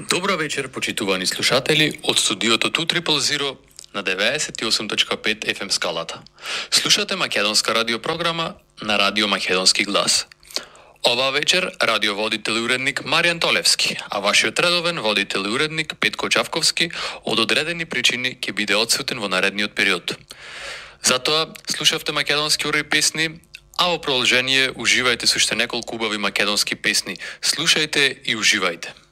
Добра вечер, почитувани слушатели од студиото 200 на 98.5 FM скалата. Слушате македонска радиопрограма на Радио Македонски глас. Ова вечер радиоводител и уредник Маријан Толевски, а вашиот редовен водител и уредник Петко Чавковски од одредени причини ќе биде одсутен во наредниот период. Затоа слушавте македонски ури песни, а во продолжение уживајте со уште неколку убави македонски песни. Слушајте и уживајте.